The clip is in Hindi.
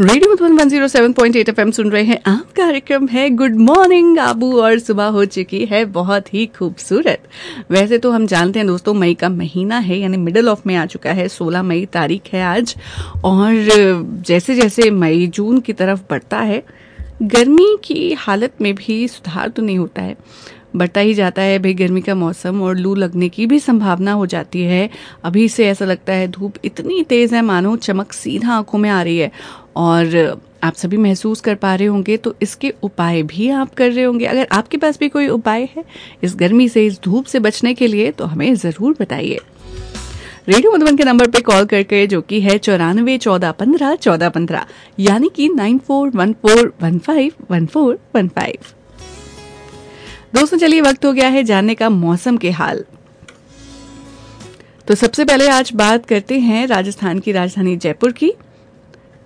रेडियो मधुबन 107.8 एफएम सुन रहे हैं आप। कार्यक्रम है गुड मॉर्निंग आबू और सुबह हो चुकी है बहुत ही खूबसूरत। वैसे तो हम जानते हैं दोस्तों, मई का महीना है, यानी मिडल ऑफ में आ चुका है। 16 मई तारीख है आज। और जैसे जैसे मई जून की तरफ बढ़ता है, गर्मी की हालत में भी सुधार तो नहीं होता है, बढ़ता ही जाता है भाई। गर्मी का मौसम और लू लगने की भी संभावना हो जाती है। अभी से ऐसा लगता है धूप इतनी तेज है मानो चमक सीधा आंखों में आ रही है, और आप सभी महसूस कर पा रहे होंगे। तो इसके उपाय भी आप कर रहे होंगे। अगर आपके पास भी कोई उपाय है इस गर्मी से, इस धूप से बचने के लिए, तो हमें जरूर बताइए। रेडियो मधुबन के नंबर पे कॉल करके, जो कि है 9414151415, यानी कि 9414151415। दोस्तों चलिए, वक्त हो गया है जानने का मौसम के हाल। तो सबसे पहले आज बात करते हैं राजस्थान की राजधानी जयपुर की।